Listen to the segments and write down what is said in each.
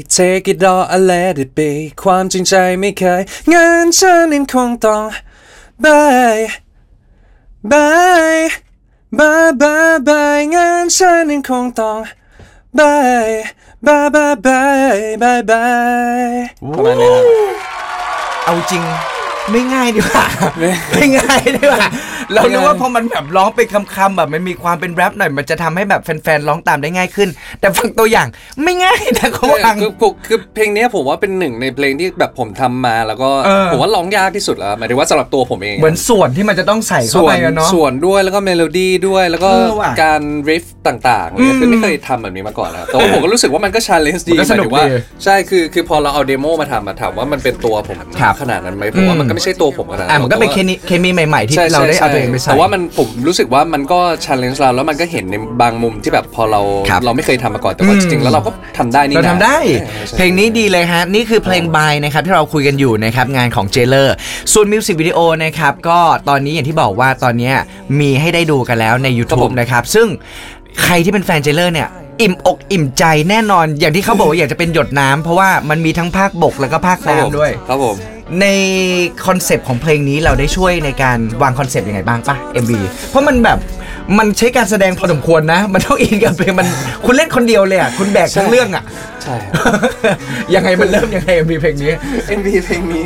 Take it all and let it be ความจริงใจไม่เคยงั้นฉันยังคงต้อง Bye Bye Bye Bye Bye งั้นฉันยังคงต้อง Bye Bye Bye Bye Bye Bye ประมาณนี้ครับเอาจริงไม่ง่ายดีกว่าไม่ง่ายดีกว่าเรารู้ว่าพอมันแบบร้องเป็นคำๆแบบมันมีความเป็นแรปหน่อยมันจะทำให้แบบแฟนๆร้องตามได้ง่ายขึ้นแต่ฟังตัวอย่างไม่ง่ายนะเขาฟังคือเพลงนี้ผมว่าเป็นหนึ่งในเพลงที่แบบผมทำมาแล้วก็ผมว่าร้องยากที่สุดแล้วหมายถึงว่าสำหรับตัวผมเองเหมือนส่วนที่มันจะต้องใส่เข้าไปเนาะส่วนด้วยแล้วก็เมโลดี้ด้วยแล้วก็การริฟต่างๆเนี่ยคือไม่เคยทำแบบนี้มาก่อนแล้วแต่ว่าผมก็รู้สึกว่ามันก็ชาเลนจ์ดีหมายถึงว่าใช่คือพอเราเอาเดโมมาทำถามว่ามันเป็นตัวผมขนาดนั้นไหมผมว่ามันก็ไม่ใช่ตัวผมขนาดนั้นมันก็เป็นเคมีใหม่ๆที่เราได้เอาตัวเองไปใส่แต่ว่าผมรู้สึกว่ามันก็ challenge เราแล้วมันก็เห็นในบางมุมที่แบบพอเราไม่เคยทำมาก่อนแต่ว่าจริงๆแล้วเราก็ทำได้นี่นะเราทำได้เพลงนี้ดีเลยฮะนี่คือเพลง Bye นะครับที่เราคุยกันอยู่นะครับงานของเจเลอร์ส่วนมิวสิกวิดีโอนะครับก็ตอนนี้อย่างที่บอกว่าตอนนี้มีให้ได้ดูกันแล้วใน YouTube นะครับซึ่งใครที่เป็นแฟนเจเลอร์เนี่ยอิ่มอกอิ่มใจแน่นอนอย่างที่เขาบอกว่าอยากจะเป็นหยดน้ำเพราะว่ามันมีทั้งภาคบกแล้วก็ภาคน้ำด้วยครับผมในคอนเซปต์ของเพลงนี้เราได้ช่วยในการวางคอนเซปต์ยังไงบ้างป่ะ MV เพราะมันแบบมันใช้การแสดงพอสมควรนะมันต้องอินกับเพลงมันคุณเล่นคนเดียวเลยอ่ะคุณแบกทั้งเรื่องอ่ะใช่ยังไงมันเริ่มยังไง MV เพลงนี้ MV เพลงนี้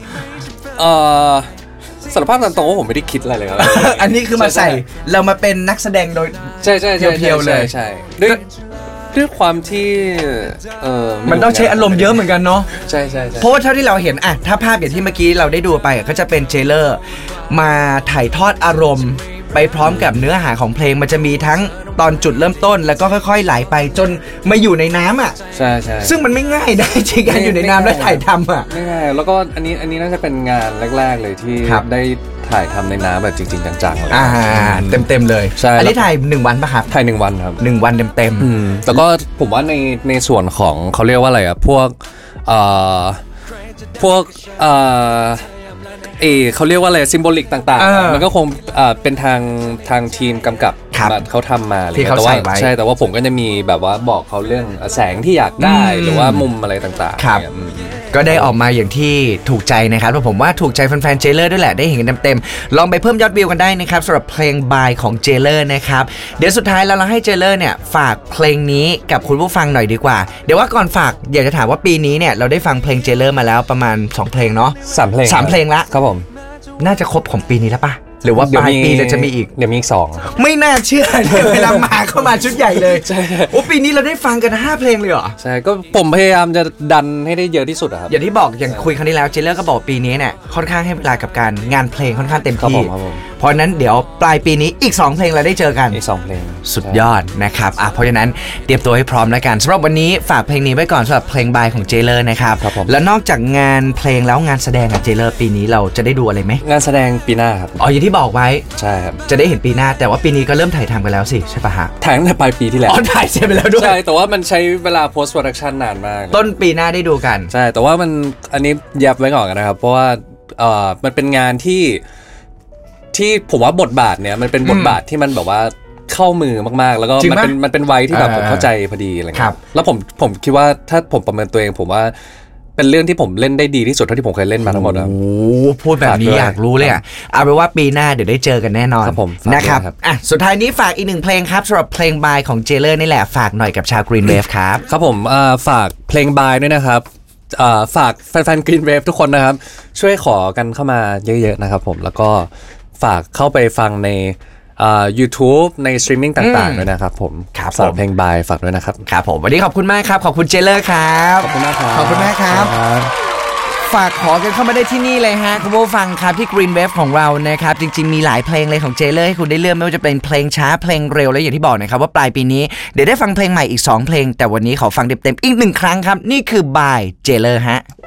สารภาพตามตรงว่าผมไม่ได้คิดอะไรเลยครับอันนี้คือมาใส่เรามาเป็นนักแสดงโดยใช่เพียวเลยใช่ด้วยความที่มันต้องใช้อารมณ์เยอะเหมือนกันเนาะใช่เพราะว่าเท่าที่เราเห็นอะถ้าภาพอย่างที่เมื่อกี้เราได้ดูไปก็จะเป็นเจเลอร์มาถ่ายทอดอารมณ์ไปพร้อมกับเนื้อหาของเพลงมันจะมีทั้งตอนจุดเริ่มต้นแล้วก็ค่อยๆไหลไปจนมาอยู่ในน้ำอ่ะใช่ซึ่งมันไม่ง่ายได้จริงการอยู่ในน้ำแล้วถ่ายทำอ่ะไม่ง่ายแล้วก็อันนี้น่าจะเป็นงานแรกๆเลยที่ได้ถ่ายทำในน้ำแบบจริงๆจังๆเลยเต็มเลยอันนี้ถ่าย1 วันป่ะครับถ่าย1 วันครับ 1 วันเต็มแต่ก็ผมว่าในส่วนของเขาเรียกว่าอะไรอ่ะพวกเขาเรียกว่าอะไรซิมโบลิกต่างๆมันก็คงเป็นทางทีมกำกับเขาทำมาเลยแต่ว่าใช่แต่ว่าผมก็จะมีแบบว่าบอกเขาเรื่องแสงที่อยากได้หรือว่ามุมอะไรต่างๆก็ได้ออกมาอย่างที่ถูกใจนะครับแล้วผมว่าถูกใจแฟนๆเจเลอร์ด้วยแหละได้เห็นกันเต็มๆลองไปเพิ่มยอดวิวกันได้นะครับสำหรับเพลง Bye ของเจเลอร์นะครับเดี๋ยวสุดท้ายเราให้เจเลอร์เนี่ยฝากเพลงนี้กับคุณผู้ฟังหน่อยดีกว่าเดี๋ยวว่าก่อนฝากอยากจะถามว่าปีนี้เนี่ยเราได้ฟังเพลงเจเลอร์มาแล้วประมาณ2 เพลงเนาะ 3 เพลงละครับผมน่าจะครบของปีนี้แล้วป่ะหรือว่าปลายปีเราจะมีอีกเดี๋ยวมีอีก2 ไม่น่าเชื่อเลยเวลามาเข้ามาชุดใหญ่เลยใช่โอ้ปีนี้เราได้ฟังกัน5 เพลงเลยเหรอใช่ก็ผมพยายามจะดันให้ได้เยอะที่สุดครับอย่างที่บอกอย่างคุยครั้งที่แล้วเจเลอร์ก็บอกปีนี้เนี่ยค่อนข้างให้เวลากับการงานเพลงค่อนข้างเต็มที่เพราะนั้นเดี๋ยวปลายปีนี้อีก2 เพลงเราได้เจอกันอีก2 เพลงสุดยอดนะครับเพราะฉะนั้นเตรียมตัวให้พร้อมแล้วกันสำหรับวันนี้ฝากเพลงนี้ไว้ก่อนสำหรับเพลง Bye ของเจเลอร์นะครับแล้วนอกจากงานเพลงแล้วงานแสดงกับเจเลอร์ปีนี้เราจะได้ดูอะไรไหมงานแสดงปีหน้าครับอย่างที่บอกไว้ใช่ครับจะได้เห็นปีหน้าแต่ว่าปีนี้ก็เริ่มถ่ายทำกันแล้วสิใช่ปะฮะถ่ายตั้งแต่ปลายปีที่แล้วถ่ายเสร็จไปแล้วด้วยใช่แต่ว่ามันใช้เวลา post production นานมากต้นปีหน้าได้ดูกันใช่แต่ว่ามันอันนี้ยับไว้ก่อนนะครับเพราะว่ามันเป็นงานที่ผมว่าบทบาทเนี่ยมันเป็นบทบาทที่มันแบบว่าเข้ามือมากๆแล้วก็มันเป็นวัยที่แบบผมเข้าใจพอดีอะไรเงี้ยแล้วผมคิดว่าถ้าผมประเมินตัวเองผมว่าเป็นเรื่องที่ผมเล่นได้ดีที่สุดเท่าที่ผมเคยเล่นมาทั้งหมดแล้วพูดแบบนี้อยากรู้เลยเอาเป็นว่าปีหน้าเดี๋ยวได้เจอกันแน่นอนนะครับสุดท้ายนี้ฝากอีก1 เพลงครับสำหรับเพลง Bye ของเจเลอร์นี่แหละฝากหน่อยกับชาว Green Wave ครับครับผมฝากเพลง Bye ด้วยนะครับฝากแฟนๆ Green Wave ทุกคนนะครับช่วยขอกันเข้ามาเยอะๆนะครับผมแล้วก็ฝากเข้าไปฟังในYouTube ในสตรีมมิ่งต่างๆด้วยนะครับผมสำหรับเพลง Bye ฝากด้วยนะครับครับผมวันนี้ขอบคุณมากครับขอบคุณเจเลอร์ครับขอบคุณมากครับขอบคุณมากครับฝากขอกันเข้ามาได้ที่นี่เลยฮะคุณผู้ฟังครับที่ Green Wave ของเรานะครับจริงๆมีหลายเพลงเลยของเจเลอร์ให้คุณได้เลือกไม่ว่าจะเป็นเพลงช้าเพลงเร็วและอย่างที่บอกนะครับว่าปลายปีนี้เดี๋ยวได้ฟังเพลงใหม่อีก2 เพลงแต่วันนี้ขอฟังเต็มๆอีก1 ครั้งครับนี่คือ Bye เจเลอร์ฮะ